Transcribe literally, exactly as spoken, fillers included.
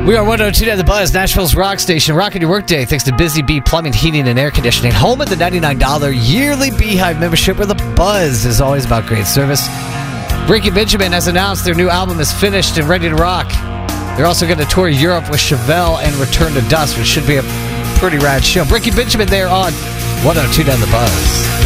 We are one oh two to the Buzz, Nashville's rock station. Rocking your workday thanks to Busy Bee Plumbing, Heating, and Air Conditioning. Home of the ninety-nine dollars yearly Beehive membership, where the Buzz is always about great service. Breaking Benjamin has announced their new album is finished and ready to rock. They're also going to tour Europe with Chevelle and Return to Dust, which should be a pretty rad show. Breaking Benjamin there on one oh two to the Buzz.